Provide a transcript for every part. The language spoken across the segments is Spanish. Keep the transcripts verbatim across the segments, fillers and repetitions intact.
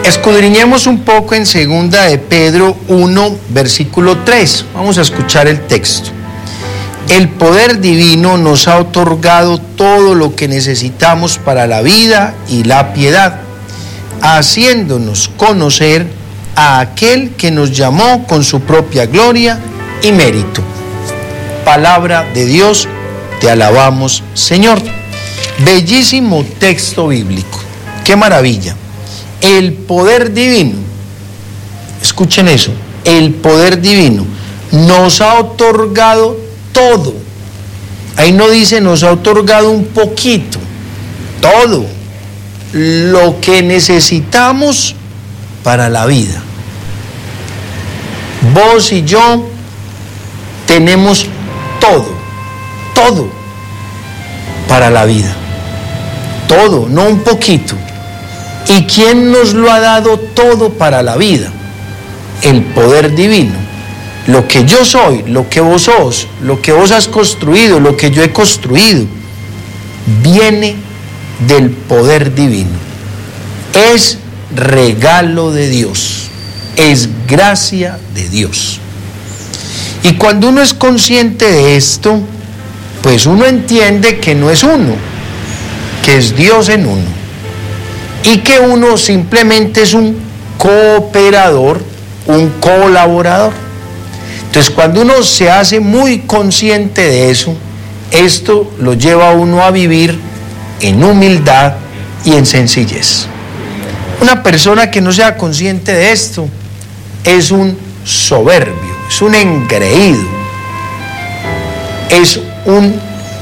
Escudriñemos un poco en segunda de Pedro uno, versículo tres. Vamos a escuchar el texto. El poder divino nos ha otorgado todo lo que necesitamos para la vida y la piedad, haciéndonos conocer a aquel que nos llamó con su propia gloria y mérito. Palabra de Dios, te alabamos, Señor. Bellísimo texto bíblico. ¡Qué maravilla! El poder divino, escuchen eso, el poder divino nos ha otorgado todo. Ahí no dice nos ha otorgado un poquito, todo lo que necesitamos para la vida. Vos y yo tenemos todo, todo para la vida, todo, no un poquito. ¿Y quién nos lo ha dado todo para la vida? El poder divino. Lo que yo soy, lo que vos sos, lo que vos has construido, lo que yo he construido, viene del poder divino. Es regalo de Dios, es gracia de Dios. Y cuando uno es consciente de esto, pues uno entiende que no es uno, que es Dios en uno. Y que uno simplemente es un cooperador, un colaborador. Entonces, cuando uno se hace muy consciente de eso, esto lo lleva a uno a vivir en humildad y en sencillez. Una persona que no sea consciente de esto es un soberbio, es un engreído, es un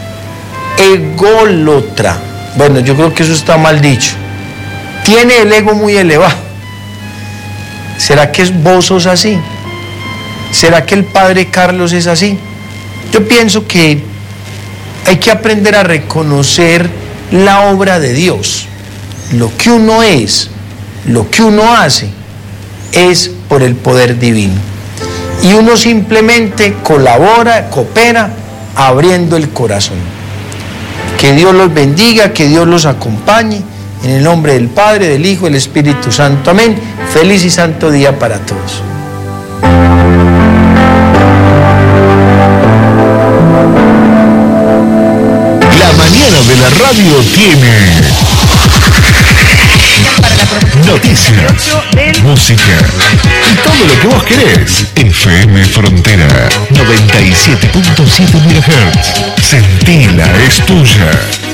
ególatra. Bueno, yo creo que eso está mal dicho. Tiene el ego muy elevado. ¿Será que vos sos así? ¿Será que el padre Carlos es así? Yo pienso que hay que aprender a reconocer la obra de Dios. Lo que uno es, lo que uno hace, es por el poder divino. Y uno simplemente colabora, coopera, abriendo el corazón. Que Dios los bendiga, que Dios los acompañe. En el nombre del Padre, del Hijo y del Espíritu Santo. Amén. Feliz y santo día para todos. La mañana de la radio tiene noticias, música y todo lo que vos querés. F M Frontera noventa y siete punto siete megahertz. Sentila, es tuya.